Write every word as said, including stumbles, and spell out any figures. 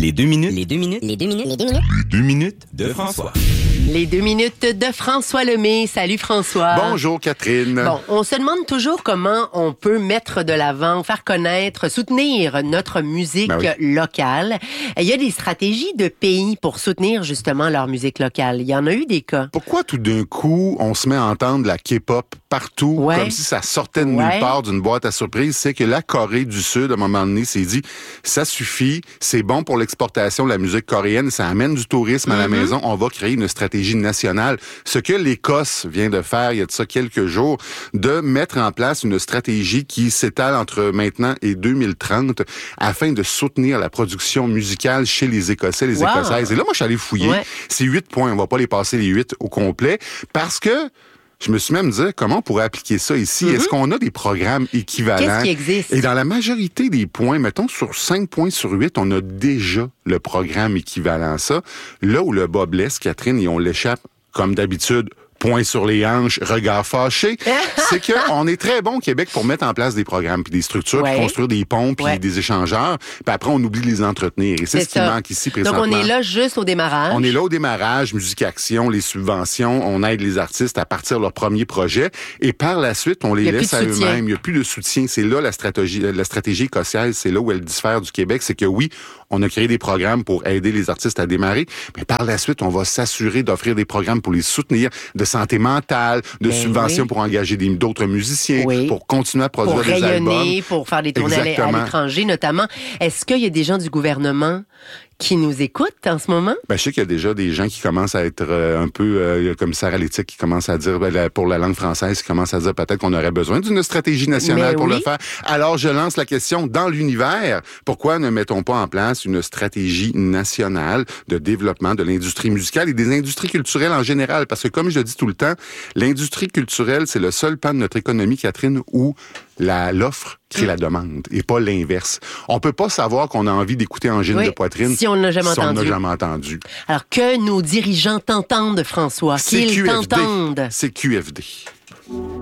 Les deux minutes. Les deux minutes. Les deux minutes. Les deux minutes. Les deux minutes de François. Les deux minutes de François Lemay. Salut François. Bonjour Catherine. Bon, on se demande toujours comment on peut mettre de l'avant, faire connaître, soutenir notre musique Ben oui. locale. Il y a des stratégies de pays pour soutenir justement leur musique locale. Il y en a eu des cas. Pourquoi tout d'un coup, on se met à entendre la K-pop partout, Ouais. comme si ça sortait de Ouais. nulle part d'une boîte à surprise? C'est que la Corée du Sud, à un moment donné, s'est dit, ça suffit, c'est bon pour l'exportation de la musique coréenne, ça amène du tourisme à la Mm-hmm. maison, on va créer une stratégie nationale. Ce que l'Écosse vient de faire, il y a de ça quelques jours, de mettre en place une stratégie qui s'étale entre maintenant et deux mille trente afin de soutenir la production musicale chez les Écossais, les Wow. Écossaises. Et là, moi, je suis allé fouiller. Ouais. C'est huit points. On va pas les passer les huit au complet parce que je me suis même dit, comment on pourrait appliquer ça ici? Mm-hmm. Est-ce qu'on a des programmes équivalents? Qu'est-ce qui existe? Et dans la majorité des points, mettons sur cinq points sur huit, on a déjà le programme équivalent à ça. Là où le bas blesse, Catherine, et on l'échappe, comme d'habitude, point sur les hanches, regard fâché, c'est qu'on est très bon au Québec pour mettre en place des programmes puis des structures, Ouais. puis construire des ponts puis Ouais. des échangeurs, puis après on oublie de les entretenir. Et c'est, C'est ce qui ça. manque ici Donc présentement. on est là juste au démarrage. On est là au démarrage, Musique Action, les subventions, on aide les artistes à partir de leur premier projet et par la suite, on les Il y a plus laisse de à soutien. eux-mêmes. Il n'y a plus de soutien. C'est là la stratégie, la stratégie écossaise, c'est là où elle diffère du Québec. C'est que oui, on a créé des programmes pour aider les artistes à démarrer, mais par la suite, on va s'assurer d'offrir des programmes pour les soutenir, de santé mentale, de Ben subventions oui. pour engager des- d'autres musiciens, Oui. pour continuer à produire pour des albums. rayonner, pour faire des tournées à l'é- à Exactement. l'étranger notamment. Est-ce qu'il y a des gens du gouvernement qui nous écoutent en ce moment? Ben, je sais qu'il y a déjà des gens qui commencent à être euh, un peu euh, comme Sarah Léthique qui commence à dire, ben, la- pour la langue française, qui commence à dire peut-être qu'on aurait besoin d'une stratégie nationale Mais pour oui. le faire. Alors, je lance la question, dans l'univers, pourquoi ne mettons pas en place une stratégie nationale de développement de l'industrie musicale et des industries culturelles en général? Parce que, comme je le dis tout le temps, l'industrie culturelle, c'est le seul pan de notre économie, Catherine, où la, l'offre crée la demande et pas l'inverse. On peut pas savoir qu'on a envie d'écouter Angine Oui, de poitrine si on l'a jamais si on entendu. n'a jamais entendu. Alors que nos dirigeants t'entendent, François, C'est qu'ils Q F D. t'entendent. C'est Q F D.